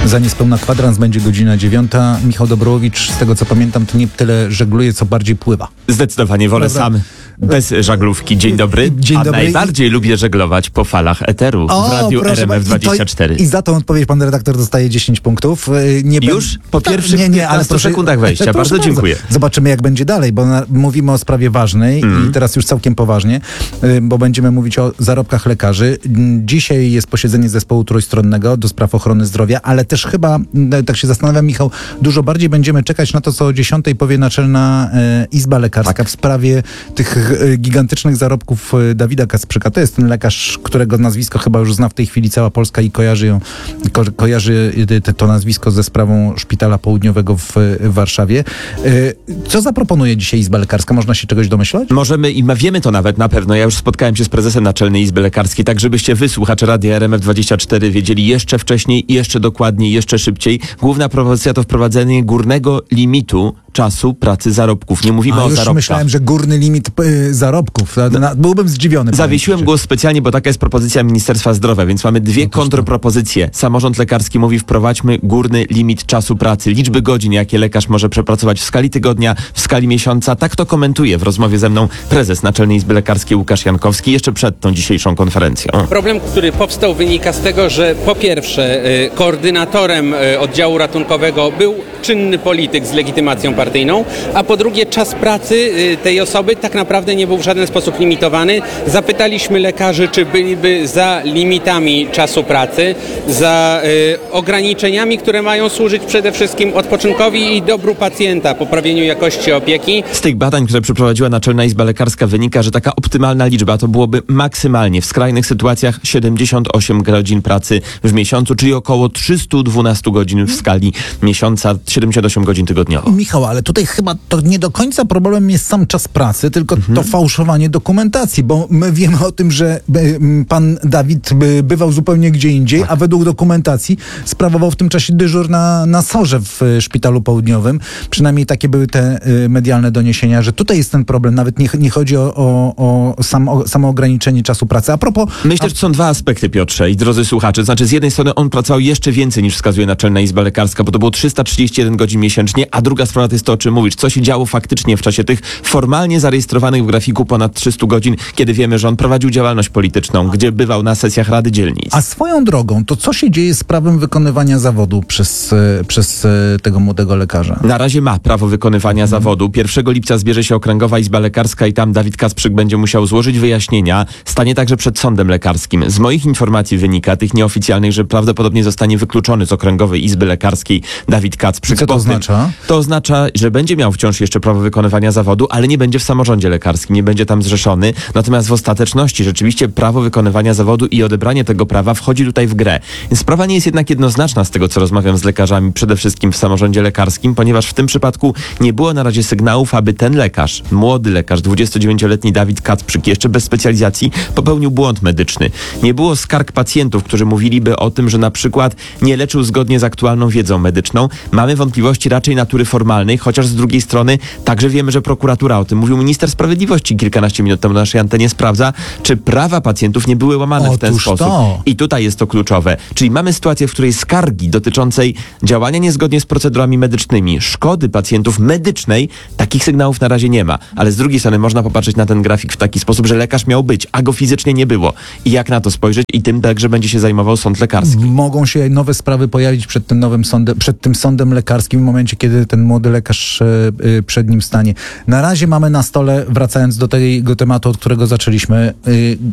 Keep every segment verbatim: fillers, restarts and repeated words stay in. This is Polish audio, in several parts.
Za niespełna kwadrans będzie godzina dziewiąta. Michał Dobrołowicz, z tego co pamiętam, to nie tyle żegluje, co bardziej pływa. Zdecydowanie wolę Dobra. sam bez żaglówki. Dzień dobry. Dzień A dobry. najbardziej lubię żeglować po falach eteru w Radiu proszę R M F bardzo. dwadzieścia cztery. I, to, I za tą odpowiedź pan redaktor dostaje dziesięć punktów. Nie Już? ben- Po Tak, pierwszych nie, nie, ale piętnastu proszę- sekundach wejścia. proszę Bardzo dziękuję. Zobaczymy, jak będzie dalej, bo na, mówimy o sprawie ważnej Mm. i teraz już całkiem poważnie, y, bo będziemy mówić o zarobkach lekarzy. Dzisiaj jest posiedzenie zespołu trójstronnego do spraw ochrony zdrowia, ale też chyba, y, tak się zastanawiam, Michał, dużo bardziej będziemy czekać na to, co o dziesiątej powie Naczelna y, Izba Lekarska Tak. w sprawie tych y, gigantycznych zarobków y, Dawida Kasprzyka. To jest ten lekarz, którego nazwisko chyba już zna w tej chwili cała Polska i kojarzy ją, ko, kojarzy y, to nazwisko ze sprawą Szpitala Południowego w, w Warszawie. Y, Co zaproponuje dzisiaj Izba Lekarska? Można się czegoś domyślać? Możemy i ma- wiemy to nawet na pewno. Ja już spotkałem się z prezesem Naczelnej Izby Lekarskiej, tak żebyście wy, słuchacze Radia R M F dwadzieścia cztery, wiedzieli jeszcze wcześniej, jeszcze dokładniej, jeszcze szybciej. Główna propozycja to wprowadzenie górnego limitu czasu pracy zarobków. Nie mówimy A, o już zarobkach. myślałem, że górny limit y, zarobków. Na, na, byłbym zdziwiony. Zawiesiłem powiem ci. głos specjalnie, bo taka jest propozycja Ministerstwa Zdrowia, więc mamy dwie No to kontrpropozycje. Samorząd lekarski mówi, wprowadźmy górny limit czasu pracy, liczby godzin, jakie lekarz może przepracować w skali tygodnia, w skali miesiąca. Tak to komentuje w rozmowie ze mną prezes Naczelnej Izby Lekarskiej Łukasz Jankowski jeszcze przed tą dzisiejszą konferencją. Problem, który powstał, wynika z tego, że po pierwsze y, koordynatorem y, oddziału ratunkowego był czynny polityk z legitymacją partyjną, a po drugie czas pracy y, tej osoby tak naprawdę nie był w żaden sposób limitowany. Zapytaliśmy lekarzy, czy byliby za limitami czasu pracy, za y, ograniczeniami, które mają służyć przede wszystkim odpoczynkowi i dobru pacjenta, poprawieniu jakości opieki. Z tych badań, które przeprowadziła Naczelna Izba Lekarska, wynika, że taka optymalna liczba to byłoby maksymalnie w skrajnych sytuacjach siedemdziesiąt osiem godzin pracy w miesiącu, czyli około trzysta dwanaście godzin w skali miesiąca, siedemdziesiąt osiem godzin tygodniowo. Michał, ale tutaj chyba to nie do końca problemem jest sam czas pracy, tylko Mhm. to fałszowanie dokumentacji, bo my wiemy o tym, że y, m, pan Dawid by, bywał zupełnie gdzie indziej, Tak. a według dokumentacji sprawował w tym czasie dyżur na, na sorze w y, Szpitalu Południowym. Przynajmniej takie były te y, medialne doniesienia, że tutaj jest ten problem. Nawet nie, nie chodzi o, o, o, sam, o samo ograniczenie czasu pracy. A propos... Myślę, że to są dwa aspekty, Piotrze i drodzy słuchacze. Znaczy, z jednej strony on pracował jeszcze więcej niż wskazuje Naczelna Izba Lekarska, bo to było trzysta trzydzieści jeden godzin miesięcznie, a druga sprawa to jest to, o czym mówisz. Co się działo faktycznie w czasie tych formalnie zarejestrowanych w grafiku ponad trzysta godzin, kiedy wiemy, że on prowadził działalność polityczną, gdzie bywał na sesjach Rady Dzielnic. A swoją drogą, to co się dzieje z prawem wykonywania zawodu przez, y, przez y, tego młodego lekarza? Na razie ma prawo wykonywania zawodu. pierwszego lipca zbierze się Okręgowa Izba Lekarska i tam Dawid Kasprzyk będzie musiał złożyć wyjaśnienia. Stanie także przed sądem lekarskim. Z moich informacji wynika, tych nieoficjalnych, że prawdopodobnie zostanie wykluczony z Okręgowej Izby Lekarskiej Dawid Kasprzyk. I co to Po tym- oznacza? To oznacza, że będzie miał wciąż jeszcze prawo wykonywania zawodu, ale nie będzie w samorządzie lekarskim, nie będzie tam zrzeszony. Natomiast w ostateczności rzeczywiście prawo wykonywania zawodu i odebranie tego prawa wchodzi tutaj w grę. Więc sprawa nie jest jednak jednoznaczna z tego, co rozmawiam z lekarzami, przede wszystkim w samorządzie lekarskim, ponieważ w tym przypadku nie było na razie sygnałów, aby ten lekarz, młody lekarz, dwudziestodziewięcioletni Dawid Kasprzyk, jeszcze bez specjalizacji, popełnił błąd medyczny. Nie było skarg pacjentów, którzy mówiliby o tym, że na przykład nie leczył zgodnie z aktualną wiedzą medyczną. Mamy wątpliwości raczej natury formalnej, chociaż z drugiej strony także wiemy, że prokuratura, o tym mówił minister sprawiedliwości kilkanaście minut temu na naszej antenie, sprawdza, czy prawa pacjentów nie były łamane w ten Otóż sposób. to. I tutaj jest to kluczowe. Czyli mamy sytuację, w której skargi dotyczącej działania niezgodnie z procedurami medycznymi, szkody pacjentów medycznej, takich sygnałów na razie nie ma. Ale z drugiej strony można popatrzeć na ten grafik w taki sposób, że lekarz miał być, a go fizycznie nie było. I jak na to spojrzeć? I tym także będzie się zajmował sąd lekarski. Mogą się nowe sprawy pojawić przed tym nowym sądem, przed tym sądem lekarskim w momencie, kiedy ten młody lekarz e, e, przed nim stanie. Na razie mamy na stole, wracając do tego tematu, od którego zaczęliśmy, e,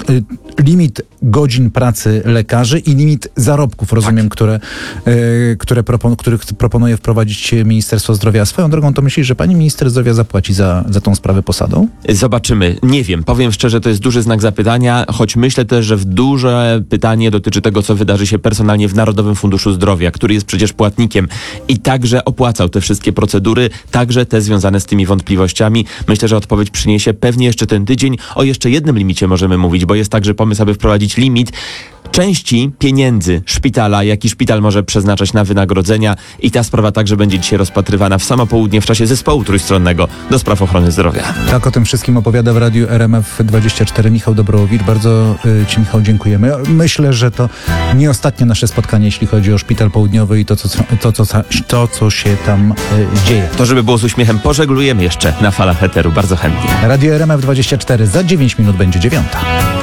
e, limit godzin pracy lekarzy i limit zarobków, rozumiem, które, e, które propon- których proponuje wprowadzić Ministerstwo Zdrowia. A swoją drogą, to myślisz, że pani minister zdrowia zapłaci za, za tą sprawę posadą? Zobaczymy. Nie wiem. Powiem szczerze, to jest duży znak zapytania, choć myślę też, że w duże pytanie dotyczy tego, co wydarzy się personalnie w Narodowym Funduszu Zdrowia, który jest przecież płatnikiem i także opłacał te wszystkie procedury, także te związane z tymi wątpliwościami. Myślę, że odpowiedź przyniesie pewnie jeszcze ten tydzień. O jeszcze jednym limicie możemy mówić, bo jest także pomysł, aby wprowadzić limit części pieniędzy szpitala, jaki szpital może przeznaczać na wynagrodzenia i ta sprawa także będzie dzisiaj rozpatrywana w samo południe w czasie zespołu trójstronnego do spraw ochrony zdrowia. Tak o tym wszystkim opowiada w Radiu R M F dwadzieścia cztery Michał Dobrołowicz. Bardzo y, Ci, Michał, dziękujemy. Myślę, że to nie ostatnie nasze spotkanie, jeśli chodzi o Szpital Południowy i to, co, to, co, to, co się tam y, dzieje. To, żeby było z uśmiechem, pożeglujemy jeszcze na falach eteru. Bardzo chętnie. Radio R M F dwadzieścia cztery za dziewięć minut będzie dziewiąta.